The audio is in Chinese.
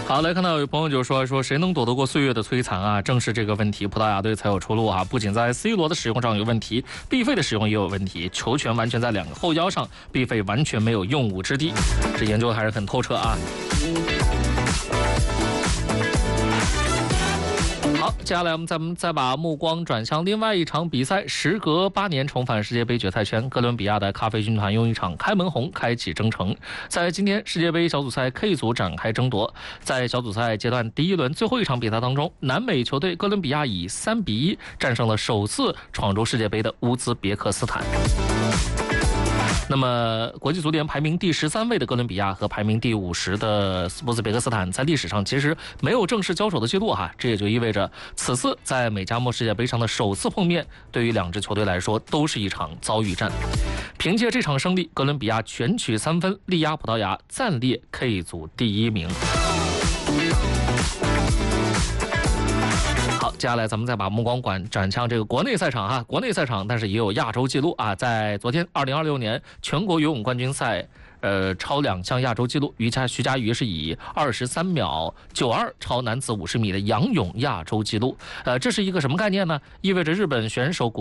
好，来看到有朋友就说谁能躲得过岁月的摧残啊？正是这个问题，葡萄牙队才有出路啊！不仅在 C 罗的使用上有问题，毕费的使用也有问题，球权完全在两个后腰上，毕费完全没有用武之地。这研究还是很透彻啊。好，接下来咱们再把目光转向另外一场比赛，时隔8年重返世界杯决赛圈，哥伦比亚的咖啡军团用一场开门红开启征程。在今天世界杯小组赛 K 组展开争夺，在小组赛阶段第一轮最后一场比赛当中，南美球队哥伦比亚以3-1战胜了首次闯入世界杯的乌兹别克斯坦。那么，国际足联排名第13位的哥伦比亚和排名第50的乌兹别克斯坦，在历史上其实没有正式交手的记录哈，这也就意味着此次在美加墨世界杯上的首次碰面，对于两支球队来说都是一场遭遇战。凭借这场胜利，哥伦比亚全取3分，力压葡萄牙，暂列 K 组第1名。好，接下来咱们再把目光转向这个国内赛场哈，国内赛场，但是也有亚洲纪录啊，在昨天2026年全国游泳冠军赛。超2项亚洲纪录，徐嘉余是以23秒92超男子50米的仰泳亚洲纪录。这是一个什么概念呢？意味着日本选手